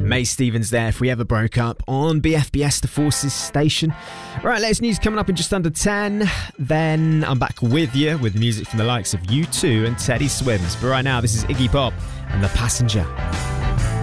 May Stevens there, If We Ever Broke Up, on BFBS, the Forces station. Right, latest news coming up in just under 10. Then I'm back with you with music from the likes of U2 and Teddy Swims. But right now, this is Iggy Pop and The Passenger.